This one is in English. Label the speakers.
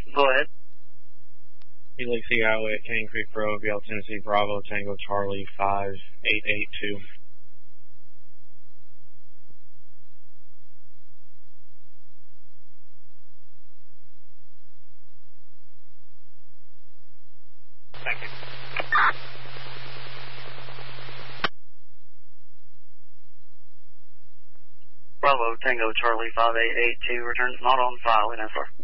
Speaker 1: Go ahead.
Speaker 2: Helix Highway at Cane Creek Road, Biel, Tennessee, Bravo, Tango, Charlie, 5882.
Speaker 1: Thank you. Bravo, Tango, Charlie, 5882. Returns not on file in SR.